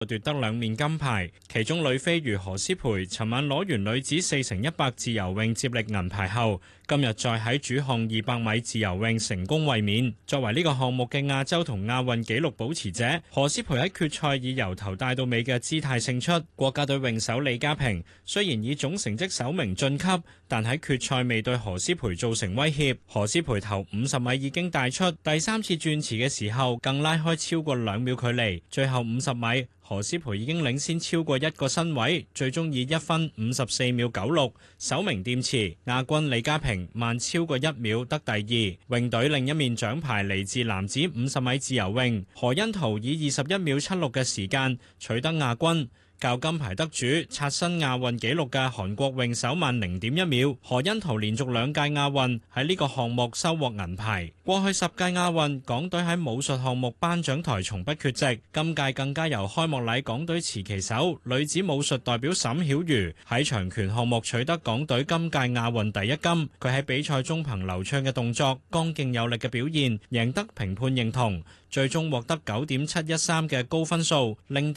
奪得2面金牌，其中女飛魚何詩蓓尋晚攞完女子4×100自由泳接力銀牌後，今日再喺主項200米自由泳成功衛冕。作為呢個項目嘅亞洲同亞運紀錄保持者，何詩蓓喺決賽以由頭帶到尾嘅姿態勝出。國家隊泳手李家平雖然以總成績首名晉級，但喺決賽未對何詩蓓造成威脅。何詩蓓頭50米已經帶出，第3次轉池嘅時候更拉開超過2秒距離，最後50米。何詩蓓已經領先超過1個身位，最終以1分54秒96首名掂池。亞軍李家平慢超過1秒得第2。泳隊另一面獎牌嚟自男子50米自由泳，何甄陶以21秒76嘅時間取得亞軍。較金牌得主刷新亞運紀錄嘅韓國泳手慢0.1秒，何甄陶連續2屆亞運喺呢個項目收穫銀牌。過去10屆亞運，港隊喺武術項目頒獎台從不缺席，今屆更加由開幕禮港隊持旗手女子武術代表沈曉瑜喺長拳項目取得港隊今屆亞運第1金。佢喺比賽中憑流暢嘅動作、剛勁有力嘅表現，贏得評判認同。最終獲得9.713嘅高分數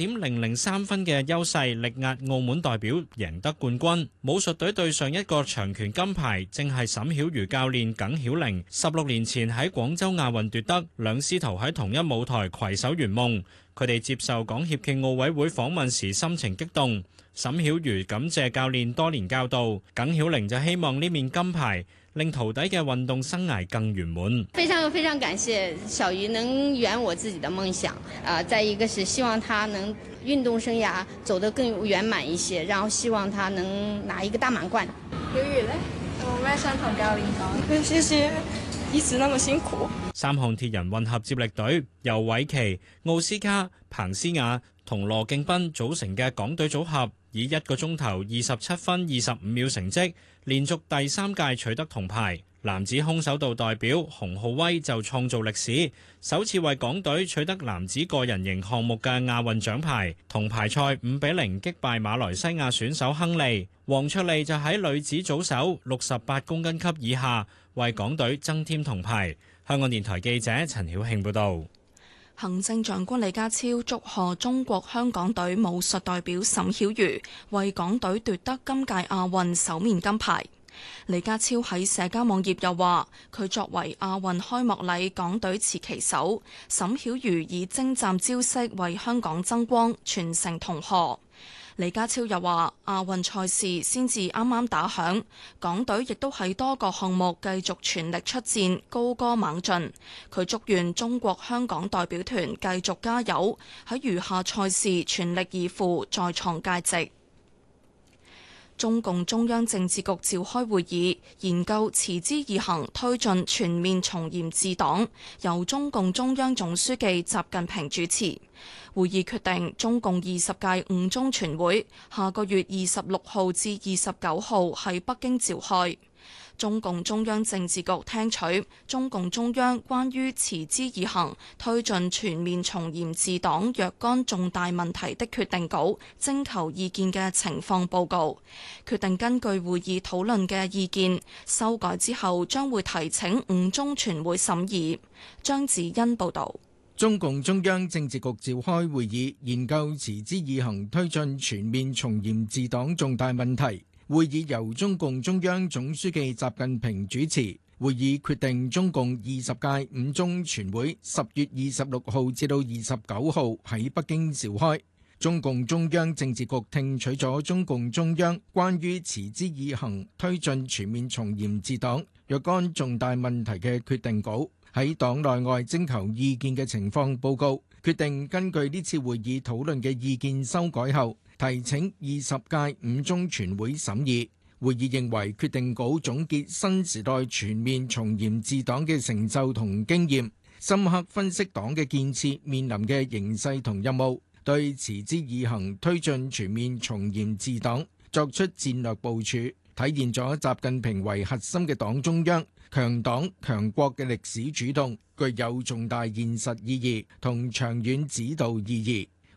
，0.003分嘅優勢力壓澳門代表贏得冠軍。武術隊對上一個長拳金牌正係沈曉瑜教練耿曉玲16年前喺廣州亞運奪得，兩師徒喺同一舞台攜手圓夢。佢哋接受港協暨奧委會訪問時心情激動，沈曉瑜感謝教練多年教導，耿曉玲就希望呢面金牌令徒弟嘅運動生涯更圓滿。 非常感謝小魚能圓我自己的夢想，再一個是希望他能運動生涯走得更圓滿一些，然後希望他能拿一個大滿貫。 曉瑜呢，有冇咩想同教練講？謝謝一直那麼辛苦。 3項鐵人混合接力隊由韋琪、奧斯卡、彭思雅同羅敬斌組成嘅港隊組合，以1個鐘頭27分25秒成績，連續第3屆取得銅牌。男子空手道代表洪浩威就創造歷史，首次為港隊取得男子個人型項目嘅亞運獎牌。銅牌賽5-0擊敗馬來西亞選手亨利。黃卓利就喺女子組手68公斤級以下為港隊增添銅牌。香港電台記者陳曉慶報導。 行政長官李家超祝賀中國香港隊武術代表沈曉瑜為港隊奪得今屆亞運首面金牌。李家超喺社交網頁又話，佢作為亞運開幕禮港隊持旗手，沈曉瑜以精湛招式為香港爭光，傳承銅河。李家超又話，亞運賽事先至啱啱打響，港隊亦都喺多個項目繼續全力出戰，高歌猛進。佢祝願中國香港代表團繼續加油，喺餘下賽事全力以赴，再創佳績。中共中央政治局召開會議，研究持之以恆推進全面從嚴治黨，由中共中央總書記習近平主持。會議決定，中共20屆5中全會下個月26號至29號喺北京召開。中共中央政治局聽取中共中央關於持之以恆推進全面從嚴治黨若干重大問題的決定稿，徵求意見嘅情況報告，決定根據會議討論嘅意見修改之後，將會提請5中全會審議。張子欣報導。 中共中央政治局召開會議，研究持之以恆推進全面從嚴治黨重大問題。會議由中共中央總書記習近平主持。會議決定中共20屆5中全會10月26號至到29號喺北京召開。中共中央政治局聽取咗中共中央關於持之以恆推進全面從嚴治黨若干重大問題嘅決定稿，喺黨內外徵求意見嘅情況報告，決定根據呢次會議討論嘅意見修改後，提請20屆5中全會審議。會議認為決定稿總結新時代全面從嚴治黨嘅成就同經驗，深刻分析黨嘅建設面臨嘅形勢同任務，對持之以恆推進全面從嚴治黨作出戰略部署，體現咗習近平為核心嘅黨中央強黨強國嘅歷史主動，具有重大現實意義同長遠指導意義。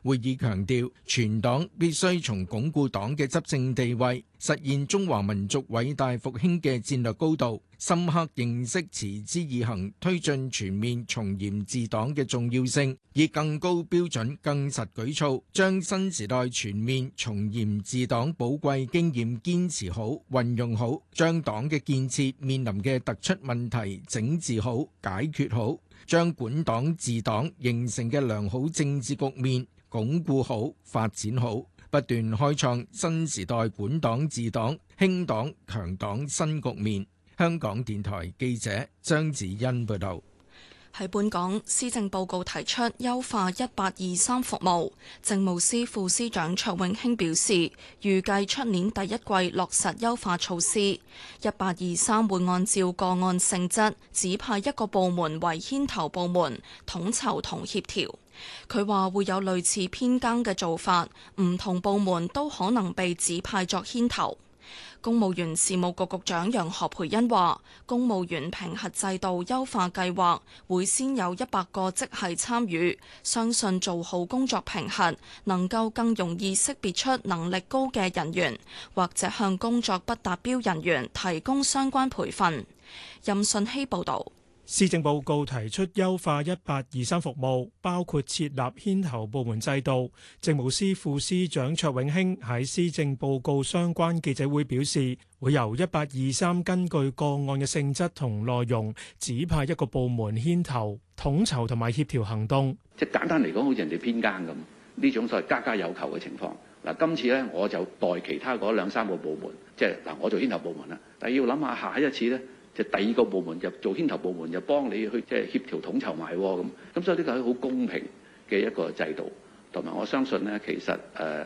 會議強調，全黨必須從鞏固黨嘅執政地位、實現中華民族偉大復興嘅戰略高度，深刻認識持之以恆推進全面從嚴治黨嘅重要性，以更高標準、更實舉措，將新時代全面從嚴治黨寶貴經驗堅持好、運用好，將黨嘅建設面臨嘅突出問題整治好、解決好，將管黨治黨形成嘅良好政治局面鞏固好、發展好，不斷開創新時代管黨治黨、興黨強黨新局面。香港電台記者張子欣報道。 喺本港，施政報告提出優化1823服務。政務司副司長卓永興表示，預計出年第一季落實優化措施。1823會按照個案性質，指派一個部門為牽頭部門，統籌同協調。佢話會有類似編更嘅做法，唔同部門都可能被指派作牽頭。公務員事務局局長楊何蓓茵話，公務員評核制度優化計劃會先有100個職系參與，相信做好工作評核，能夠更容易識別出能力高嘅人員，或者向工作不達標人員提供相關培訓。任信希報導。 施政報告提出優化1823服務，包括設立牽頭部門制度。政務司副司長卓永興喺施政報告相關記者會表示，會由1823根據個案嘅性質同內容，指派一個部門牽頭、統籌同埋協調行動。 即係簡單嚟講，好似人哋編更咁，呢種所謂家家有求嘅情況。嗱，今次咧我就代其他嗰2-3個部門，即係嗱，我做牽頭部門啦，但係要諗下下一次咧。就第二個部門就做牽頭部門，就幫你去即係協調統籌埋咁，所以呢個係好公平嘅一個制度，同埋我相信咧，其實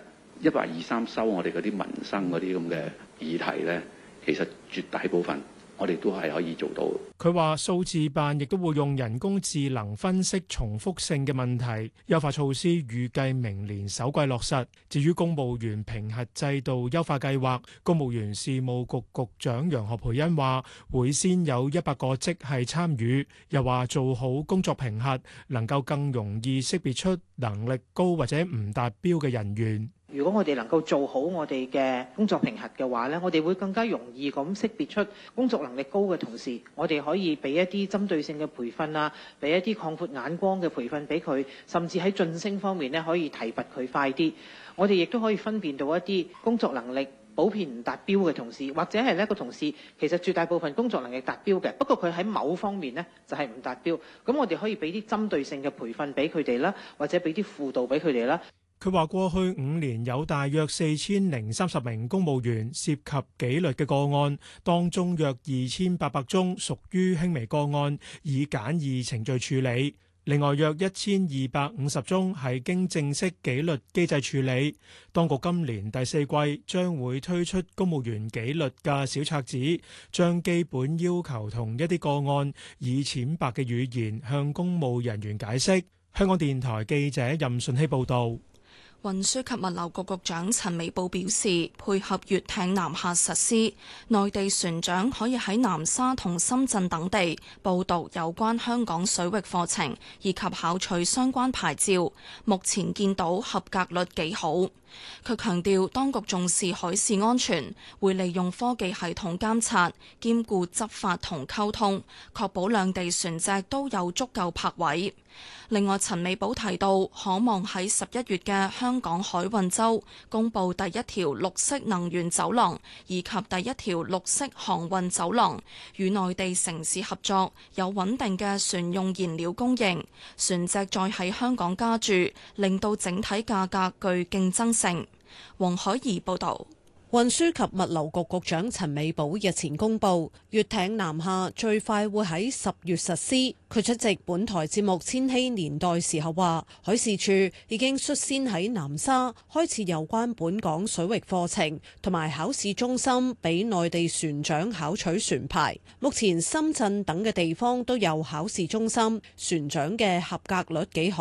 1823收我哋嗰啲民生嗰啲咁嘅議題咧，其實絕大部分我哋都係可以做到。 佢話數字辦亦都會用人工智能分析重複性嘅問題，優化措施預計明年首季落實。至於公務員評核制度優化計劃，公務員事務局局長楊何蓓茵話會先有100個職系參與，又話做好工作評核，能夠更容易識別出能力高或者唔達標嘅人員。 如果我哋能夠做好我哋嘅工作評核嘅話呢，我哋會更加容易咁識別出工作能力高嘅同事，我哋可以俾一啲針對性嘅培訓啊，俾一啲擴闊眼光嘅培訓俾佢，甚至喺晉升方面呢可以提拔佢快啲。我哋亦都可以分辨到一啲工作能力普遍唔達標嘅同事，或者係呢個同事其實絕大部分工作能力達標嘅，不過佢喺某方面呢就係唔達標。咁我哋可以俾啲針對性嘅培訓俾佢哋啦，或者俾啲輔導俾佢哋啦。 佢話過去5年有大約4030名公務員涉及紀律嘅個案，當中約2800宗屬於輕微個案，以簡易程序處理。另外約1250宗係經正式紀律機制處理。當局今年第4季將會推出公務員紀律嘅小冊子，將基本要求同一啲個案以淺白嘅語言向公務人員解釋。香港電台記者任順希報導。 運輸及物流局局長陳美寶表示，配合粵艇南下實施，內地船長可以喺南沙同深圳等地報讀有關香港水域課程，以及考取相關牌照。目前見到合格率幾好。佢強調，當局重視海事安全，會利用科技系統監察，兼顧執法同溝通，確保兩地船隻都有足夠泊位。另外，陳美寶提到，可望喺11月嘅香港海運周公布第一條綠色能源走廊，以及第一條綠色航運走廊，與內地城市合作，有穩定嘅船用燃料供應，船隻再喺香港加注，令到整體價格具競爭性。黃海怡報導。 運輸及物流局局長陳美寶日前公布，粵艇南下最快會喺10月實施。佢出席本台節目《千禧年代》時候話，海事處已經率先喺南沙開設有關本港水域課程同埋考試中心，俾內地船長考取船牌。目前深圳等嘅地方都有考試中心，船長嘅合格率幾好。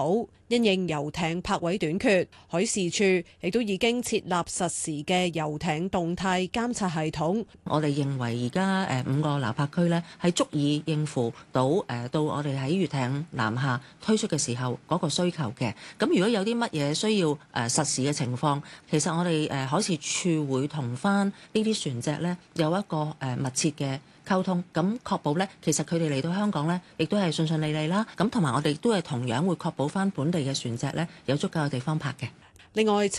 因應遊艇泊位短缺，海事處亦都已經設立實時嘅遊艇動態監察系統。 我哋認為而家5個撈泊區呢係足以應付到到我哋喺粵艇南下推出嘅時候嗰個需求嘅。咁如果有啲乜嘢需要實時嘅情況，其實我哋海事處會同翻呢啲船隻呢有一個密切嘅溝通，咁確保呢，其實佢哋嚟到香港呢，亦都係順順利利啦。咁同埋我哋都係同樣會確保翻本地嘅船隻呢有足夠嘅地方泊嘅。 另外，